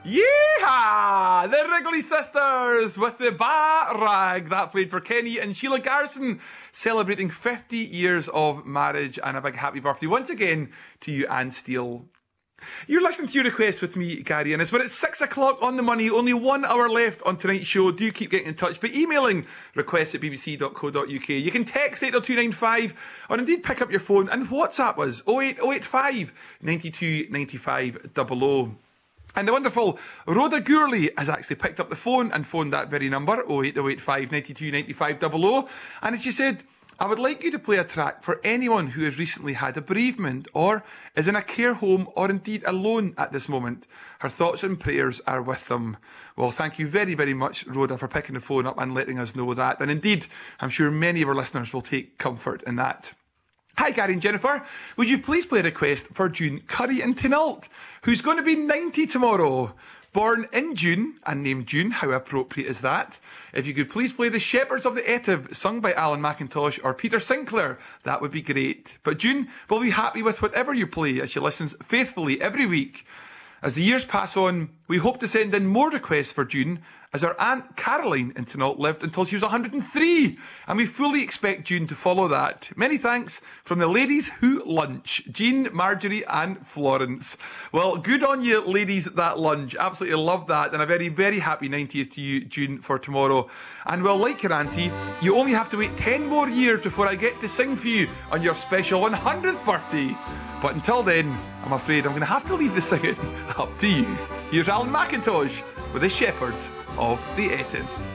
Yeehaw! The Wrigley Sisters with the Ba Rag. That played for Kenny and Sheila Garrison, celebrating 50 years of marriage, and a big happy birthday once again to you, Anne Steele. You're listening to Your Request with me, Gary Innes. We're at 6 o'clock on the money. Only 1 hour left on tonight's show. Do keep getting in touch by emailing requests@bbc.co.uk. You can text 80295 or indeed pick up your phone and WhatsApp us 08085 92 95 00. And the wonderful Rhoda Gourley has actually picked up the phone and phoned that very number, 08085 92 95 00. And as she said, I would like you to play a track for anyone who has recently had a bereavement or is in a care home or indeed alone at this moment. Her thoughts and prayers are with them. Well, thank you very, very much, Rhoda, for picking the phone up and letting us know that. And indeed, I'm sure many of our listeners will take comfort in that. Hi, Gary and Jennifer. Would you please play a request for June Curry in Tinault, who's going to be 90 tomorrow? Born in June and named June, how appropriate is that? If you could please play The Shepherds of the Etive, sung by Alan McIntosh or Peter Sinclair, that would be great. But June will be happy with whatever you play as she listens faithfully every week. As the years pass on, we hope to send in more requests for June, as our Aunt Caroline in Tinault lived until she was 103, and we fully expect June to follow that. Many thanks from the ladies who lunch, Jean, Marjorie and Florence. Well, good on you, ladies, that lunch. Absolutely love that, and a very, very happy 90th to you, June, for tomorrow. And well, like your auntie, you only have to wait 10 more years before I get to sing for you on your special 100th birthday. But until then, I'm afraid I'm going to have to leave the singing up to you. Here's Alan McIntosh with The Shepherds of the Etive.